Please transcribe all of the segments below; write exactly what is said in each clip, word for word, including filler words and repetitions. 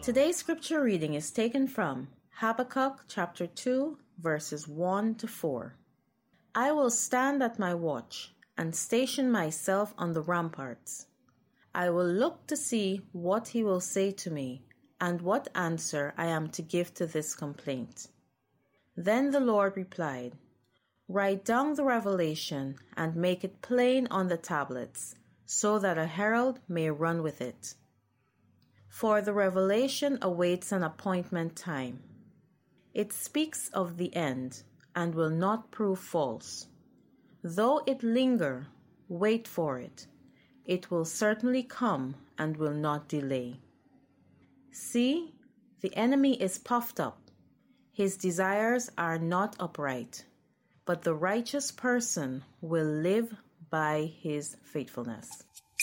Today's scripture reading is taken from Habakkuk chapter two, verses one to four. I will stand at my watch and station myself on the ramparts. I will look to see what he will say to me and what answer I am to give to this complaint. Then the Lord replied, Write down the revelation and make it plain on the tablets, so that a herald may run with it. For the revelation awaits an appointment time. It speaks of the end and will not prove false. Though it linger, wait for it. It will certainly come and will not delay. See, the enemy is puffed up. His desires are not upright, but the righteous person will live by his faithfulness.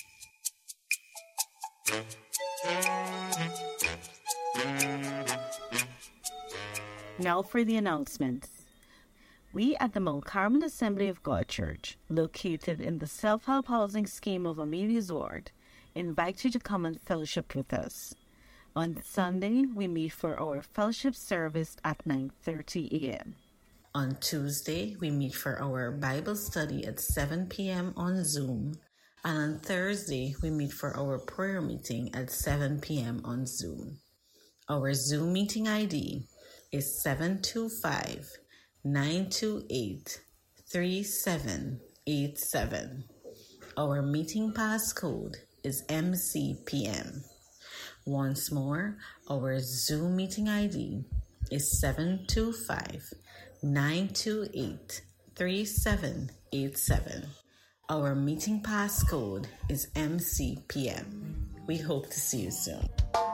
Now for the announcements. We at the Mount Carmel Assembly of God Church, located in the self-help housing scheme of Amelia's Ward, invite you to come and fellowship with us. On Sunday, we meet for our fellowship service at nine thirty a.m. On Tuesday, we meet for our Bible study at seven p.m. on Zoom. And on Thursday, we meet for our prayer meeting at seven p.m. on Zoom. Our Zoom meeting I D is seven two five, nine two eight, three seven eight seven. Our meeting passcode is M C P M. Once more, our Zoom meeting I D is seven two five, nine two eight, three seven eight seven. Our meeting passcode is M C P M. We hope to see you soon.